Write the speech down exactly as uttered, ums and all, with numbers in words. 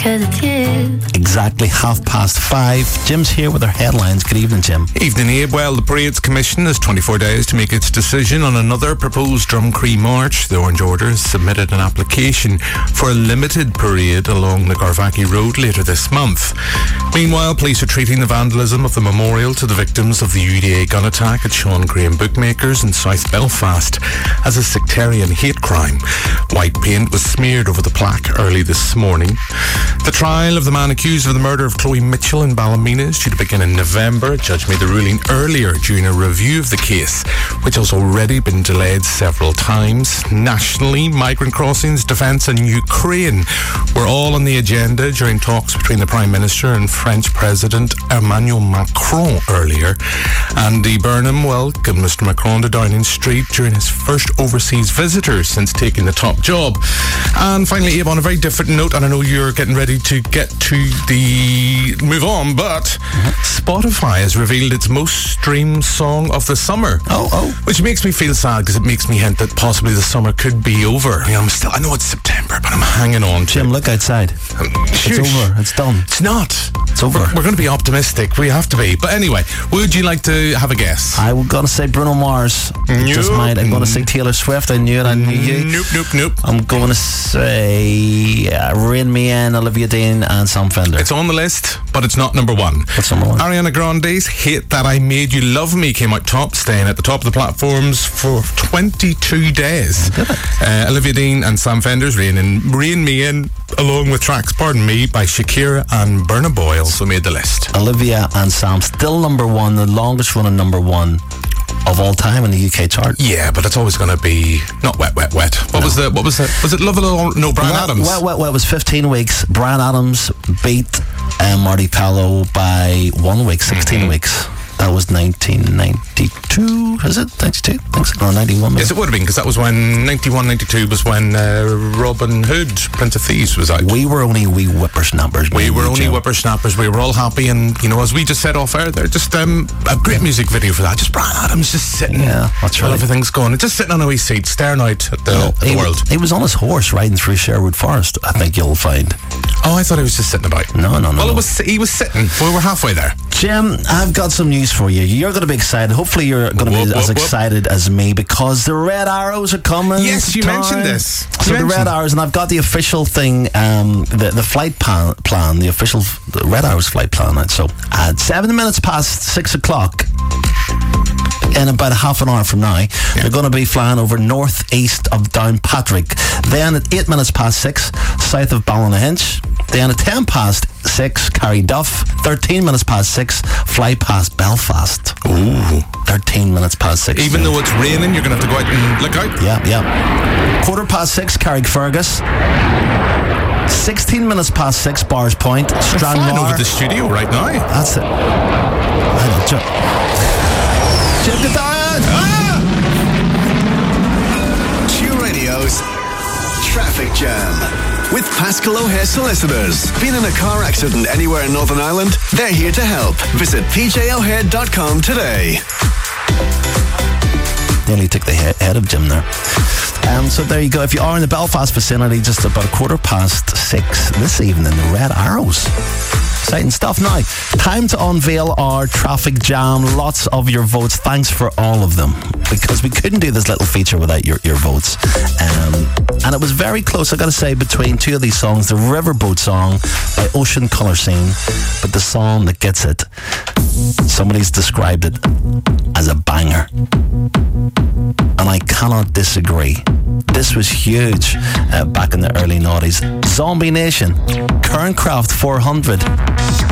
'cause it's you. Exactly half past five. Jim's here with our headlines. Good evening, Jim. Evening, Abe. Well, the Parade's Commission has twenty-four days to make its decision on another proposed Drumcree march. The Orange Order has submitted an application for a limited parade along the Garvaghy Road later this month. Meanwhile, police are treating the vandalism of the memorial to the victims of the U D A gun attack at Sean Graham Bookmakers in South Belfast as a sectarian hate crime. White paint was smeared over the plaque early this morning. The trial of the man accused of the murder of Chloe Mitchell in Ballymena is due to begin in November. A judge made the ruling earlier during a review of the case, which has already been delayed several times. Nationally, migrant crossings, defence and Ukraine were all on the agenda during talks between the Prime Minister and French President Emmanuel Macron earlier. Andy Burnham welcomed Mister Macron to Downing Street during his first overseas visitor since taking the top job. And finally, Abe, on a very different note, and I know you're getting ready to get to the move on, but mm-hmm. Spotify has revealed its most streamed song of the summer. Oh, oh. Which makes me feel sad because it makes me hint that possibly the summer could be over. I mean, I'm still, I know it's September, but I'm hanging on to Jim, it. look outside. Um, it's over. It's done. It's not. It's over. We're, we're going to be optimistic. We have to be. But anyway, would you like to have a guess? I'm going to say Bruno Mars. Nope. Just mind. I'm going to say Taylor Swift. I knew it. I knew you. Nope, nope, nope. I'm going to say uh, Rain Me In, Olivia Dean and Sam Fender. It's on the list, but it's not number one. What's number one? Ariana Grande's Hate That I Made You Love Me came out top, staying at the top of the platforms for twenty-two days. Did it? Uh, Olivia Dean and Sam Fender's Rain, in, Rain Me In, along with tracks Pardon Me by Shakira and Burna Boy, also made the list. Olivia and Sam still number one, the longest running number one of all time in the U K chart. Yeah, but it's always going to be not Wet, Wet, Wet. What no. was the? What was the? Was it Love It or No? Bryan Wet, Adams. Wet, Wet, Wet was fifteen weeks. Bryan Adams beat uh, Marty Pallo by one week, sixteen mm-hmm. weeks. That was nineteen ninety-two, is it? ninety-two? I think so. No, ninety-one. Yes, it would have been, because that was when ninety-one, ninety-two was when uh, Robin Hood, Prince of Thieves was out. We were only wee whippersnappers. We were only Joe. whippersnappers. We were all happy, and, you know, as we just said off air there, just um, a great music video for that. Just Bryan Adams just sitting. Yeah, that's right. While everything's going. Just sitting on a wee seat, staring out at the, no, at the he, world. He was on his horse riding through Sherwood Forest, I think you'll find. Oh, I thought he was just sitting about. No, no, no. Well, no. It was, he was sitting. We were halfway there. Jim, I've got some news for you. You're going to be excited. Hopefully you're going to whoop, be as whoop, excited whoop. as me, because the Red Arrows are coming. Yes, you town. mentioned this. So you the mentioned. Red Arrows, and I've got the official thing, um, the, the flight plan, plan, the official the Red Arrows flight plan out. So at seven minutes past six o'clock, in about a half an hour from now, yeah. they're going to be flying over northeast of Downpatrick. Then at eight minutes past six, south of Ballynahinch. Then at ten past six, Carryduff. thirteen minutes past six, fly past Belfast. Ooh. thirteen minutes past six. Even though it's raining, you're going to have to go out and look out? Yeah, yeah. Quarter past six, Carrickfergus. sixteen minutes past six, Bars Point. Stranraer. We're flying over the studio right now. That's it. I know, Jim. Jim, get down! Ah! Q Radio's Traffic Jam. With Pascal O'Hare Solicitors. Been in a car accident anywhere in Northern Ireland? They're here to help. Visit p j o'hare dot com today. Nearly took the head, head of Jim there. Um, so there you go. If you are in the Belfast vicinity, just about a quarter past six this evening, the Red Arrows. Exciting stuff. Now, time to unveil our traffic jam. Lots of your votes. Thanks for all of them, because we couldn't do this little feature without your, your votes. Um, and it was very close, I gotta say, between two of these songs. The Riverboat song by Ocean Colour Scene, but the song that gets it, somebody's described it as a banger. And I cannot disagree. This was huge uh, back in the early noughties. Zombie Nation, Kernkraft four hundred.